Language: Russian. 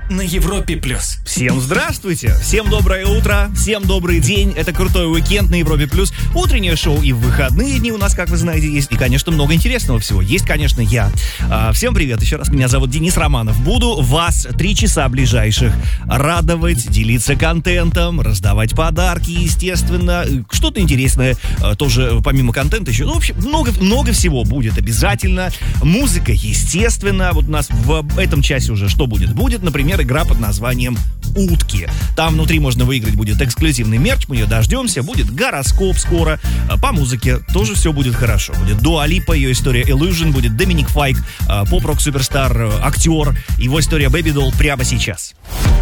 на Европе+. Всем здравствуйте, всем доброе утро, всем добрый день. Это крутой уикенд на Европе+. Утреннее шоу и в выходные дни у нас, как вы знаете, есть. И, конечно, много интересного всего. Есть, конечно, я. Всем привет, еще раз, меня зовут Денис Романов. Буду вас 3 часа ближайших радовать, делиться контентом, раздавать подарки, естественно. Что-то интересное тоже, помимо контента еще. Ну, в общем, много всего будет обязательно. Музыка, естественно. Вот у нас в этом часе уже что будет? Будет, например, игра под названием «Утки». Там внутри можно выиграть будет эксклюзивный мерч, мы ее дождемся. Будет гороскоп скоро. По музыке тоже все будет хорошо. Будет Дуа Липа, ее история Illusion. Будет Доминик Файк, поп-рок суперстар, актер. Его история Baby Doll прямо сейчас.